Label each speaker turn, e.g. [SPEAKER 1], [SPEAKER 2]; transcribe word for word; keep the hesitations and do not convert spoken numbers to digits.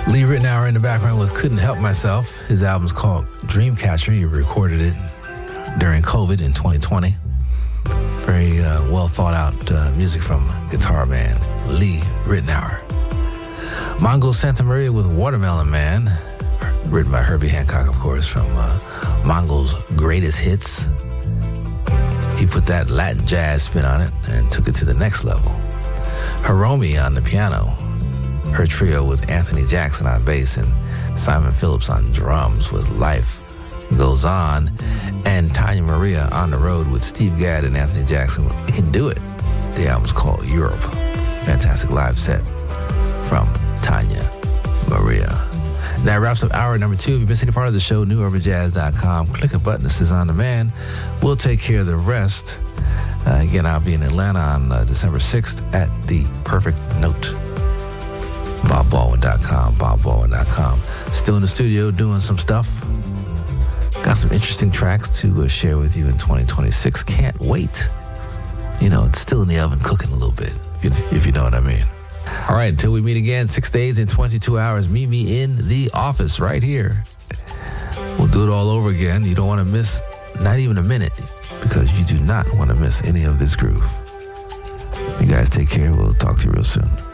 [SPEAKER 1] Lee Ritenour in the background with Couldn't Help Myself. His album's called Dreamcatcher. He recorded it during COVID in twenty twenty. Very uh, well thought out uh, music from guitar man Lee Ritenour. Mongo Santa Maria with Watermelon Man, written by Herbie Hancock, of course, from uh, Mongo's Greatest Hits. He put that Latin jazz spin on it and took it to the next level. Hiromi on the piano, her trio with Anthony Jackson on bass and Simon Phillips on drums with Life Goes On, and Tanya Maria on the road with Steve Gadd and Anthony Jackson with It Can Do It. The album's called Europe. Fantastic live set from Tanya Maria. That wraps up hour number two. If you missed any part of the show, new urban jazz dot com. Click a button that says On Demand. We'll take care of the rest. Uh, again, I'll be in Atlanta on uh, December sixth at the Perfect Note. bob baldwin dot com, bob baldwin dot com. Still in the studio doing some stuff. Got some interesting tracks to uh, share with you in twenty twenty-six. Can't wait. You know, it's still in the oven cooking a little bit, if you, if you know what I mean. All right, until we meet again, six days and twenty-two hours, meet me in the office right here. We'll do it all over again. You don't want to miss not even a minute, because you do not want to miss any of this groove. You guys take care. We'll talk to you real soon.